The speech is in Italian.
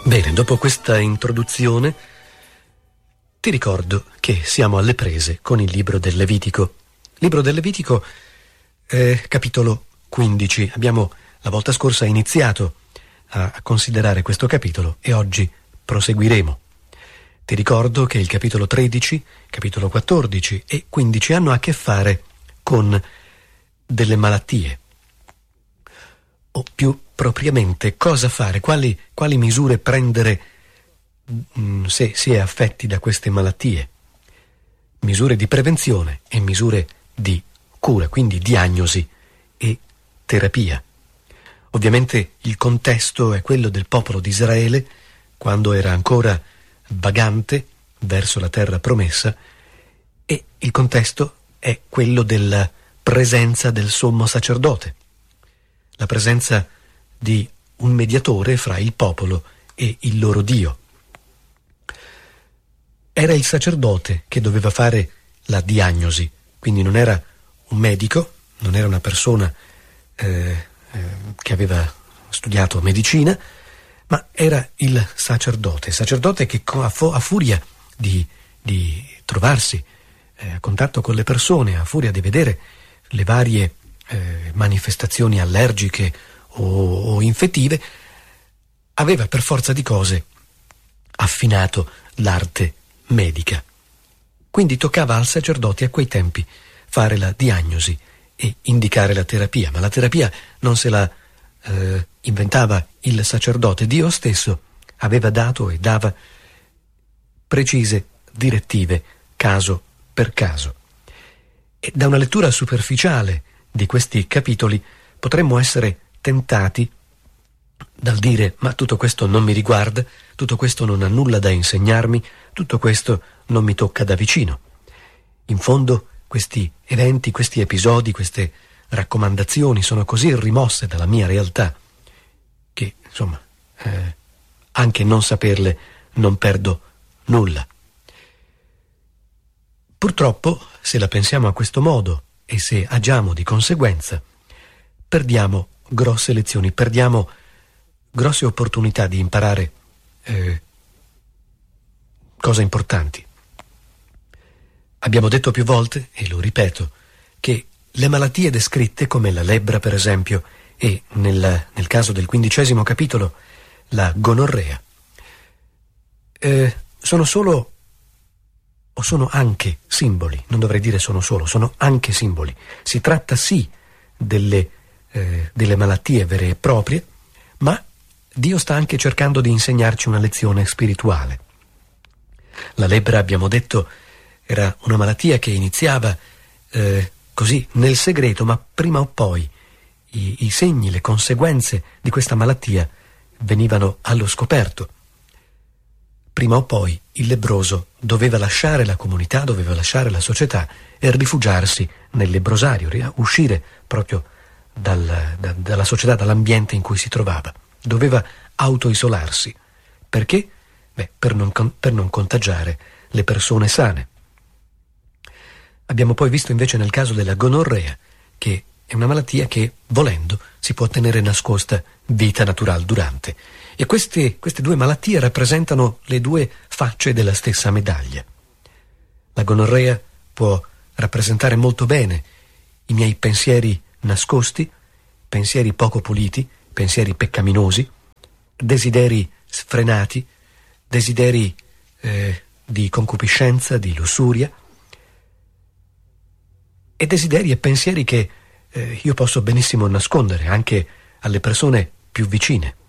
Bene, dopo questa introduzione ti ricordo che siamo alle prese con il libro del Levitico. Libro del Levitico, capitolo 15. Abbiamo la volta scorsa iniziato a considerare questo capitolo e oggi proseguiremo. Ti ricordo che il capitolo 13, capitolo 14 e 15 hanno a che fare con delle malattie. O più propriamente cosa fare, quali misure prendere se si è affetti da queste malattie. Misure di prevenzione e misure di cura, quindi diagnosi e terapia. Ovviamente il contesto è quello del popolo di Israele quando era ancora vagante verso la terra promessa, e il contesto è quello della presenza del sommo sacerdote, la presenza di un mediatore fra il popolo e il loro Dio. Era il sacerdote che doveva fare la diagnosi, quindi non era un medico, non era una persona che aveva studiato medicina, ma era il sacerdote che a furia di trovarsi a contatto con le persone, a furia di vedere le varie manifestazioni allergiche o infettive, aveva per forza di cose affinato l'arte medica. Quindi toccava al sacerdote a quei tempi fare la diagnosi e indicare la terapia, ma la terapia non se la inventava il sacerdote. Dio stesso aveva dato e dava precise direttive caso per caso. E da una lettura superficiale di questi capitoli potremmo essere tentati dal dire: ma tutto questo non mi riguarda, tutto questo non ha nulla da insegnarmi, tutto questo non mi tocca da vicino. In fondo questi eventi, questi episodi, queste raccomandazioni sono così rimosse dalla mia realtà che, insomma, anche non saperle non perdo nulla. Purtroppo, se la pensiamo a questo modo e se agiamo di conseguenza, perdiamo grosse lezioni, perdiamo grosse opportunità di imparare cose importanti. Abbiamo detto più volte, e lo ripeto, che le malattie descritte, come la lebbra per esempio, e nel caso del 15° capitolo la gonorrea, sono solo o sono anche simboli. Non dovrei dire sono solo, sono anche simboli. Si tratta sì delle malattie vere e proprie, ma Dio sta anche cercando di insegnarci una lezione spirituale. La lebbra, abbiamo detto, era una malattia che iniziava così nel segreto, ma prima o poi i segni, le conseguenze di questa malattia venivano allo scoperto. Prima o poi il lebbroso doveva lasciare la comunità, doveva lasciare la società e rifugiarsi nel lebbrosario, uscire proprio dalla società, dall'ambiente in cui si trovava. Doveva autoisolarsi. Perché? Per non contagiare le persone sane. Abbiamo poi visto invece nel caso della gonorrea che è una malattia che, volendo, si può tenere nascosta vita naturale durante. E queste due malattie rappresentano le due facce della stessa medaglia. La gonorrea può rappresentare molto bene i miei pensieri nascosti, pensieri poco puliti, pensieri peccaminosi, desideri sfrenati, desideri di concupiscenza, di lussuria, e desideri e pensieri che io posso benissimo nascondere anche alle persone più vicine.